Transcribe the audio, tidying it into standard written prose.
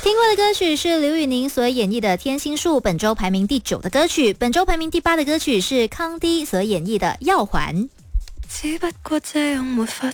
听过的歌曲是刘宇宁所演绎的《天心树》，本周排名第9的歌曲。本周排名第8的歌曲是康迪所演绎的《药环》。 只不過這樣沒法